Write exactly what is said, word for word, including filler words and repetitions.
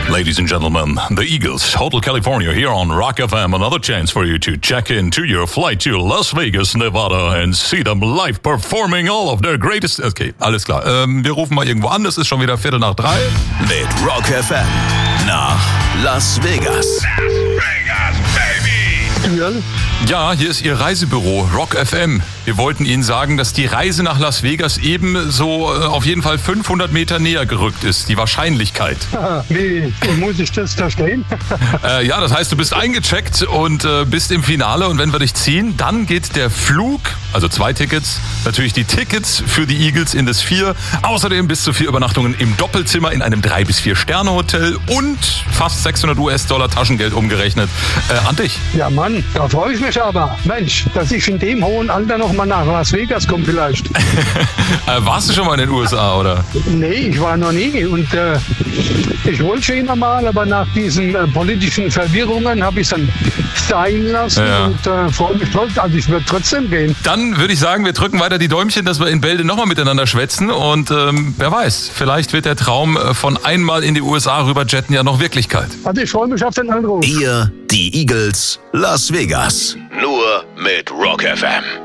Ladies and gentlemen, the Eagles, Hotel California here on Rock F M. Another chance for you to check into your flight to Las Vegas, Nevada and see them live performing all of their greatest... Okay, alles klar. Ähm, wir rufen mal irgendwo an, es ist schon wieder Viertel nach drei. Mit Rock F M nach Las Vegas. Las Vegas, baby! Ja, hier ist Ihr Reisebüro, Rock F M. Wir wollten Ihnen sagen, dass die Reise nach Las Vegas eben so äh, auf jeden Fall fünfhundert Meter näher gerückt ist, die Wahrscheinlichkeit. Wie, wie muss ich das verstehen? äh, ja, das heißt, du bist eingecheckt und äh, bist im Finale und wenn wir dich ziehen, dann geht der Flug, also zwei Tickets, natürlich die Tickets für die Eagles in das Vier, außerdem bis zu vier Übernachtungen im Doppelzimmer in einem drei bis vier Sterne Hotel und fast sechshundert US-Dollar Taschengeld umgerechnet äh, an dich. Ja Mann, da freue ich mich aber. Mensch, dass ich in dem hohen Alter noch mal nach Las Vegas komme vielleicht. äh, warst du schon mal in den U S A, oder? Nee, ich war noch nie und äh, ich wollte schon immer mal, aber nach diesen äh, politischen Verwirrungen habe ich es dann sein lassen Ja. und äh, freue mich trotzdem, also ich würde trotzdem gehen. Dann würde ich sagen, wir drücken weiter die Däumchen, dass wir in Bälde nochmal miteinander schwätzen und ähm, wer weiß, vielleicht wird der Traum äh, von einmal in die U S A rüber jetten ja noch Wirklichkeit. Also ich freue mich auf den Anruf. Ihr, die Eagles, Las Vegas. Nur mit Rock F M.